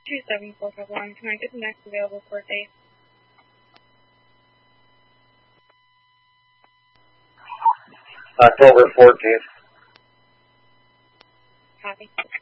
27451. Can I get the next available court date? October 14th. Copy.